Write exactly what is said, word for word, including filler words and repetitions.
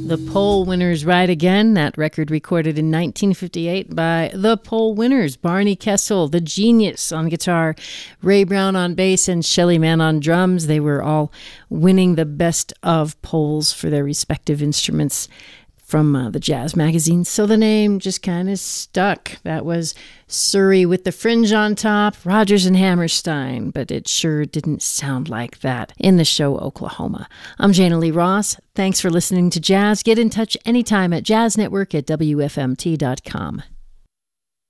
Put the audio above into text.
The Pole Winners Ride Again, that record recorded in nineteen fifty-eight by The Pole Winners, Barney Kessel, the genius on guitar, Ray Brown on bass, and Shelly Manne on drums. They were all winning the best of poles for their respective instruments from uh, the jazz magazine, so the name just kind of stuck. That was Surrey with the Fringe on top, Rodgers and Hammerstein, but it sure didn't sound like that in the show Oklahoma. I'm Jana Lee Ross. Thanks for listening to Jazz. Get in touch anytime at jazz network at W F M T dot com.